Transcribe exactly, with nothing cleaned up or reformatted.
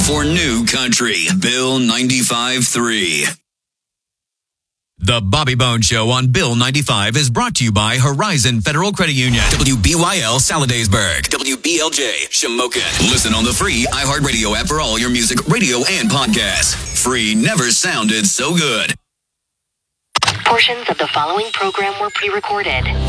for New Country, Bill ninety-five three. The Bobby Bones Show on Bill ninety-five is brought to you by Horizon Federal Credit Union. W B Y L Saladaysburg. W B L J Shamokin. Listen on the free iHeartRadio app for all your music, radio, and podcasts. Free never sounded so good. Portions of the following program were pre-recorded.